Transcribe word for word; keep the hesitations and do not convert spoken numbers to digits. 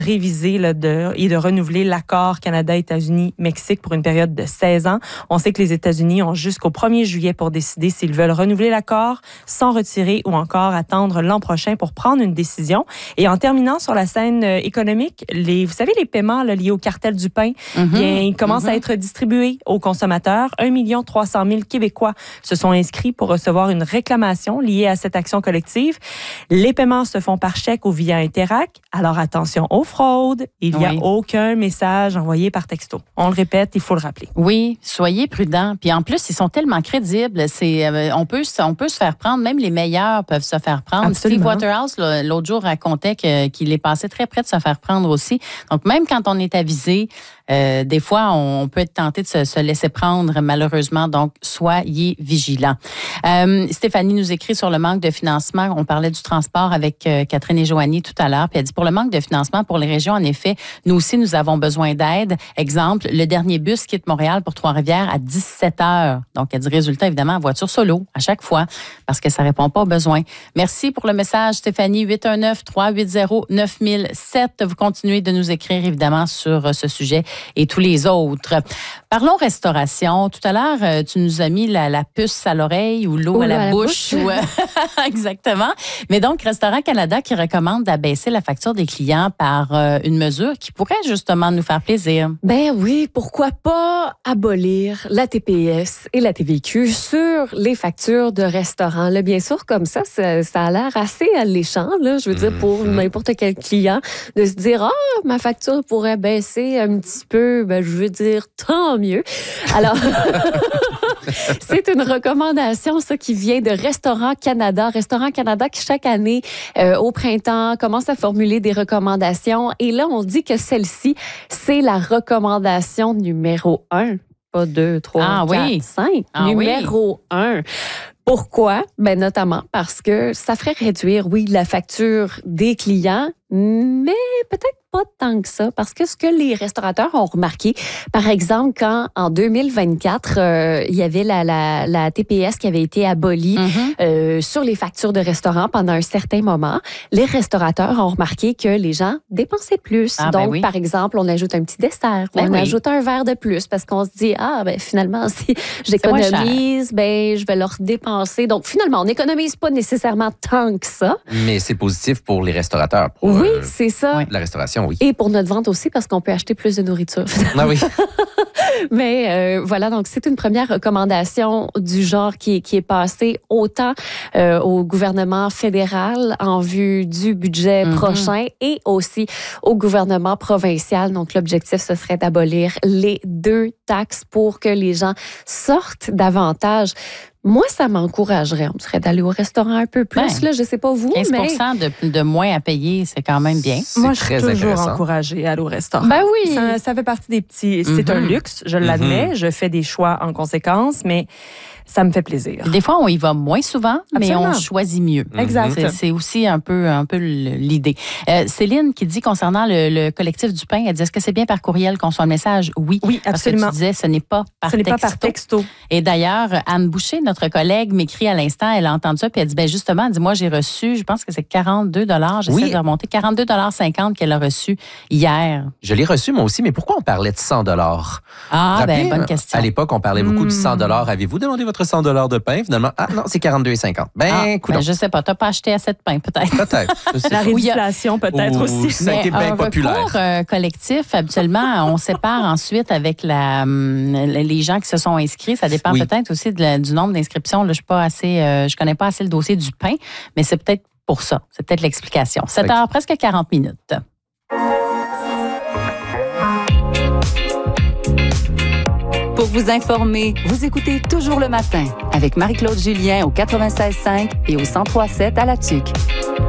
réviser là, de, et de renouveler l'accord Canada-États-Unis-Mexique pour une période de seize ans. On sait que les États-Unis ont jusqu'au premier juillet pour décider s'ils veulent renouveler l'accord, s'en retirer ou encore attendre l'an prochain pour prendre une décision. Et en terminant sur la scène euh, économique, les, vous savez, les paiements là, liés au cartel du pain, mm-hmm. bien, ils commencent mm-hmm. à être distribués aux consommateurs. un million trois cent mille Québécois se sont inscrits pour recevoir une réclamation liée à cette action collective. Les paiements se font par chèque ou via Interac. Alors attention aux fraudes. Il n'y a oui. aucun message envoyé par texto. On le répète, il faut le rappeler. Oui, soyez prudents. Puis en plus, ils sont tellement crédibles. C'est, euh, on peut, on peut se faire prendre. Même les meilleurs peuvent se faire prendre. Absolument. Steve Waterhouse, là, l'autre jour, racontait que, qu'il est passé très près de se faire prendre aussi. Donc, même quand on est avisé, euh, des fois, on peut être tenté de se, se laisser prendre, malheureusement. Donc, soyez vigilants. Euh, Stéphanie nous écrit sur le manque de financement. On parlait du transport avec euh, Catherine et Joanie tout à l'heure. Puis elle dit, pour le manque de financement pour les régions, en effet, nous aussi, nous avons besoin d'aide. Exemple, le dernier bus quitte Montréal pour Trois-Rivières à dix-sept heures. Donc, elle dit, résultat, évidemment, voiture solo à chaque fois parce que ça répond pas aux besoins. Merci pour le message, Stéphanie. huit un neuf, trois huit zéro, neuf zéro zéro sept. Vous continuez de nous écrire, évidemment, sur ce sujet et tous les autres. Parlons restauration. Tout à l'heure, tu nous as mis la, la puce à l'oreille ou l'eau oh, à la, à la bouche. bouche. Ou, exactement. Mais donc, Restaurant Canada qui recommande d'abaisser la facture des clients par euh, une mesure qui pourrait justement nous faire plaisir. Ben oui, pourquoi pas abolir la T P S et la T V Q sur les factures de restaurants. Là, bien sûr, comme ça, ça, ça a l'air assez alléchant, là, je veux dire, pour n'importe quel client, de se dire « Ah, oh, ma facture pourrait baisser un petit peu. » Ben, je veux dire, tant mieux. Alors, c'est une recommandation, ça, qui vient de Restaurant Canada. Restaurant Canada qui, chaque année, euh, au printemps, commence à formuler des recommandations. Et là, on dit que celle-ci, c'est la recommandation numéro un. Pas deux, trois, ah, quatre, oui. cinq. Ah, numéro oui. un. Pourquoi? Ben, notamment parce que ça ferait réduire, oui, la facture des clients, mais peut-être pas tant que ça, parce que ce que les restaurateurs ont remarqué, par exemple, quand en deux mille vingt-quatre, euh, il y avait la, la, la T P S qui avait été abolie mm-hmm. euh, sur les factures de restaurants pendant un certain moment, les restaurateurs ont remarqué que les gens dépensaient plus. Ah, Donc, ben oui. par exemple, on ajoute un petit dessert, ben on oui. ajoute un verre de plus, parce qu'on se dit, ah, ben finalement, si j'économise, ben je vais leur dépenser. Donc, finalement, on n'économise pas nécessairement tant que ça. Mais c'est positif pour les restaurateurs. Pour, oui, euh, c'est ça. La restauration, oui. Et pour notre vente aussi, parce qu'on peut acheter plus de nourriture. Ah oui. Mais euh, voilà, donc c'est une première recommandation du genre qui est, qui est passée autant euh, au gouvernement fédéral en vue du budget mm-hmm. prochain et aussi au gouvernement provincial. Donc l'objectif, ce serait d'abolir les deux taxes pour que les gens sortent davantage. Moi, ça m'encouragerait, on dirait, d'aller au restaurant un peu plus. Ben, là, je sais pas vous, quinze pour cent mais... de, de moins à payer, c'est quand même bien. C'est Moi, je suis très toujours encouragée à aller au restaurant. Ben oui. Ça, ça fait partie des petits... C'est mm-hmm. un luxe, je l'admets. Mm-hmm. Je fais des choix en conséquence, mais ça me fait plaisir. Des fois, on y va moins souvent, Absolument. mais on choisit mieux. Exact. C'est, c'est aussi un peu, un peu l'idée. Euh, Céline qui dit concernant le, le collectif du pain, elle dit, est-ce que c'est bien par courriel qu'on soit le message? Oui. Oui, absolument. Parce que tu disais, ce n'est pas par ce texto. Ce n'est pas par texto. Et d'ailleurs, Anne Boucher, notre collègue, m'écrit à l'instant, elle a entendu ça, puis elle dit, ben justement, elle dit, moi, j'ai reçu, je pense que c'est quarante-deux dollars, j'essaie oui. de remonter, quarante-deux dollars cinquante qu'elle a reçu hier. Je l'ai reçu, moi aussi, mais pourquoi on parlait de cent dollars? Ah, Rappelez, ben bonne question. À l'époque, on parlait beaucoup mmh. de cent dollars. Avez-vous demandé votre cent dollars de pain? Finalement, ah non, c'est quarante-deux cinquante. Ben, ah, coudonc. Ben, je sais pas, t'as pas acheté assez de pain, peut-être. Peut-être. La réinflation, peut-être Ou, aussi. Ça a été bien populaire. Recours euh, collectif, habituellement, on sépare ensuite avec la, hum, les gens qui se sont inscrits. Ça dépend oui. peut-être aussi de la, du nombre d'inscriptions. Là, je suis pas assez, euh, je connais pas assez le dossier du pain, mais c'est peut-être pour ça. C'est peut-être l'explication. sept heures, presque quarante minutes. Pour vous informer, vous écoutez Toujours le matin avec Marie-Claude Julien au quatre-vingt-seize cinq et au cent trois sept à La Tuque.